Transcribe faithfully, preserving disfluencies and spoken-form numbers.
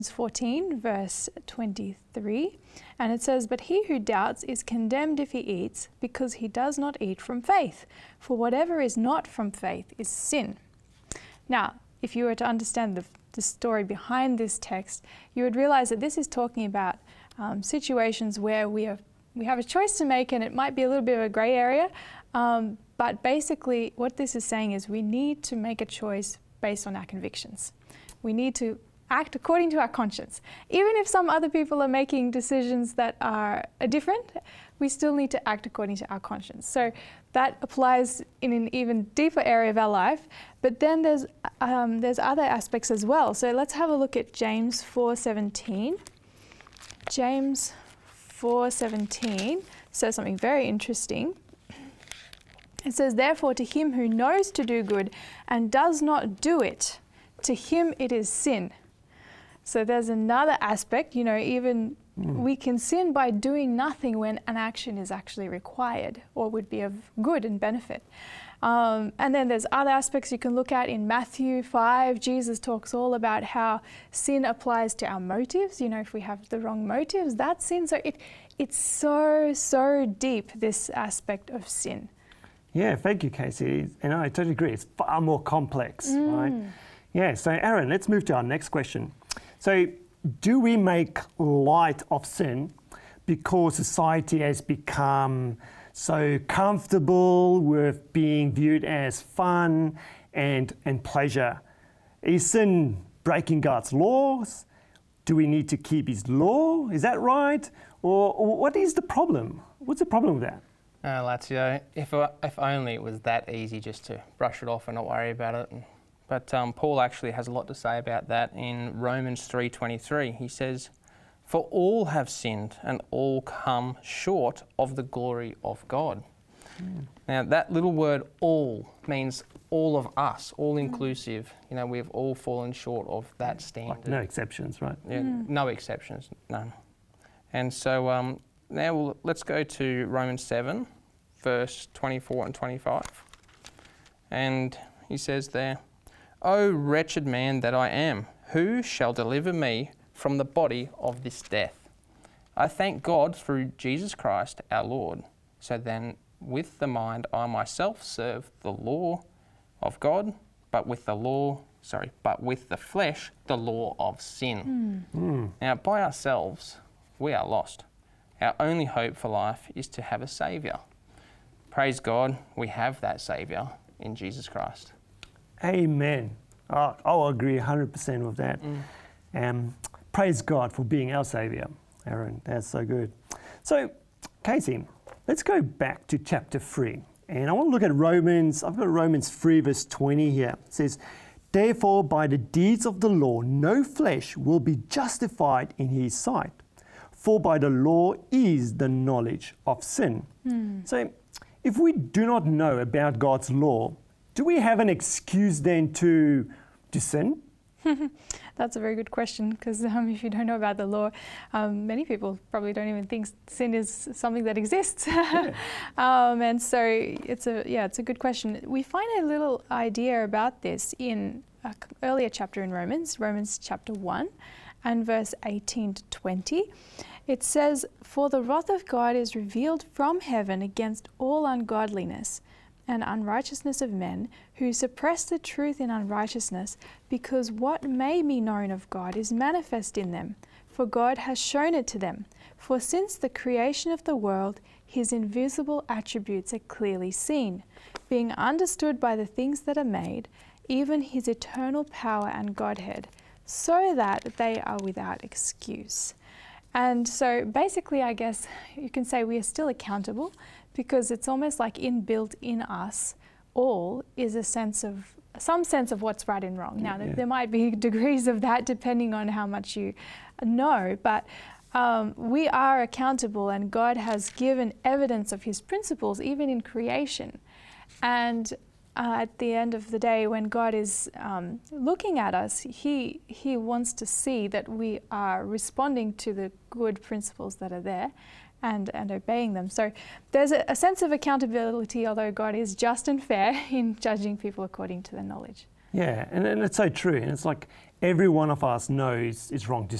fourteen, verse twenty-three, and it says, "But he who doubts is condemned if he eats, because he does not eat from faith. For whatever is not from faith is sin." Now, if you were to understand the, the story behind this text, you would realize that this is talking about um, situations where we have, we have a choice to make, and it might be a little bit of a gray area, um, but basically what this is saying is we need to make a choice based on our convictions. We need to act according to our conscience. Even if some other people are making decisions that are different, we still need to act according to our conscience. So that applies in an even deeper area of our life. But then there's um, there's other aspects as well. So let's have a look at James four seventeen. James four seventeen says something very interesting. It says, "Therefore to him who knows to do good and does not do it, to him it is sin." So there's another aspect, you know, even mm. we can sin by doing nothing when an action is actually required or would be of good and benefit. Um, and then there's other aspects you can look at in Matthew five. Jesus talks all about how sin applies to our motives. You know, if we have the wrong motives, that's sin. So it, it's so, so deep, this aspect of sin. Yeah, thank you, Casey. And I totally agree. It's far more complex, Mm. right? Yeah, so Aaron, let's move to our next question. So, do we make light of sin because society has become so comfortable with being viewed as fun and, and pleasure? Is sin breaking God's laws? Do we need to keep his law? Is that right? Or, or what is the problem? What's the problem with that? Uh, Lazio, if, uh, if only it was that easy just to brush it off and not worry about it. And, but um, Paul actually has a lot to say about that in Romans three twenty-three. He says, "For all have sinned and all come short of the glory of God." Mm. Now that little word "all" means all of us, all inclusive. You know, we've all fallen short of that standard. Like no exceptions, right? Yeah, mm. No exceptions, none. And so um, now we'll, let's go to Romans seven, verse twenty-four and twenty-five. And he says there, "O wretched man that I am, who shall deliver me from the body of this death? I thank God through Jesus Christ our Lord. So then with the mind I myself serve the law of God, but with the law, sorry, but with the flesh, the law of sin." Mm. Mm. Now by ourselves, we are lost. Our only hope for life is to have a Saviour. Praise God, we have that Saviour in Jesus Christ. Amen. Oh, I'll agree one hundred percent with that. Mm. Um, praise God for being our Saviour, Aaron. That's so good. So, Casey, let's go back to chapter three. And I want to look at Romans, I've got Romans three verse twenty here. It says, "Therefore by the deeds of the law no flesh will be justified in his sight. For by the law is the knowledge of sin." Mm. So, if we do not know about God's law, do we have an excuse then to, to sin? That's a very good question, because um, if you don't know about the law, um, many people probably don't even think sin is something that exists. Yeah. um, and so it's a yeah, it's a good question. We find a little idea about this in an earlier chapter in Romans, Romans chapter one, and verse eighteen to twenty. It says, "For the wrath of God is revealed from heaven against all ungodliness and unrighteousness of men, who suppress the truth in unrighteousness, because what may be known of God is manifest in them, for God has shown it to them. For since the creation of the world, his invisible attributes are clearly seen, being understood by the things that are made, even his eternal power and Godhead, so that they are without excuse." And so basically, I guess you can say we are still accountable, because it's almost like inbuilt in us all is a sense of, some sense of what's right and wrong. Now, yeah. there might be degrees of that depending on how much you know, but um, we are accountable, and God has given evidence of his principles even in creation. And uh, at the end of the day, when God is um, looking at us, he, he wants to see that we are responding to the good principles that are there, and, and obeying them. So there's a, a sense of accountability, although God is just and fair in judging people according to their knowledge. Yeah, and, and it's so true. And it's like every one of us knows it's wrong to